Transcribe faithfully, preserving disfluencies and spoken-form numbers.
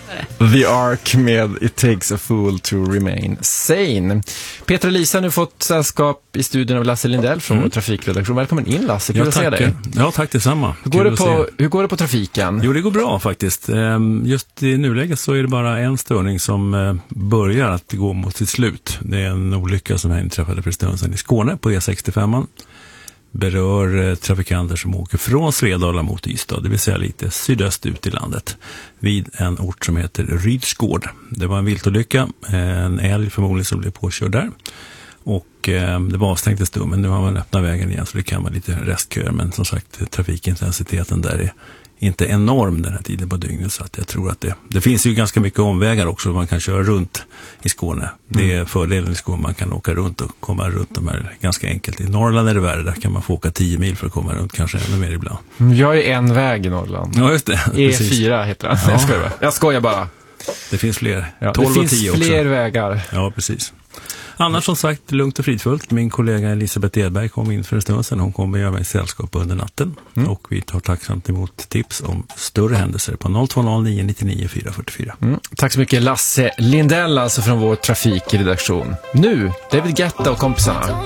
The Ark med It Takes a Fool to Remain Sane. Peter och Lisa har nu fått sällskap i studion av Lasse Lindell från mm. vår trafikredaktion. Välkommen in, Lasse, kul ja, att se dig. Ja, tack detsamma. Hur går, det på, hur går det på trafiken? Jo, det går bra faktiskt. Just i nuläget så är det bara en störning som börjar att gå mot sitt slut. Det är en olycka som inträffade för stund sedan i Skåne på E sextiofem. Berör trafikanter som åker från Svedala mot Ystad, det vill säga lite sydöst ut i landet, vid en ort som heter Rydsgård. Det var en viltolycka, en älg förmodligen som blev påkörd där. Och eh, det var avstängt en stund, men nu har man öppnat vägen igen så det kan vara lite restköer. Men som sagt, trafikintensiteten där är inte enorm den här tiden på dygnet, så att jag tror att det, det finns ju ganska mycket omvägar också man kan köra runt i Skåne. Det är fördelen i Skåne, man kan åka runt och komma runt de här ganska enkelt. I Norrland är det värre, där kan man få åka tio mil för att komma runt, kanske ännu mer ibland. Jag är en väg i Norrland. Ja, just det. E fyra heter det. Ja. Jag skojar bara. Jag skojar bara. Det finns fler. Ja, tolv det och tio finns också. Fler vägar. Ja, precis. Annars som sagt, lugnt och fridfullt. Min kollega Elisabeth Edberg kom in för en stund sedan. Hon kommer göra mig sällskap under natten. Mm. Och vi tar tacksamt emot tips om större händelser på noll två noll nio nio nio fyra fyra fyra. Mm. Tack så mycket Lasse Lindell, alltså från vår trafikredaktion. Nu, David Guetta och kompisarna.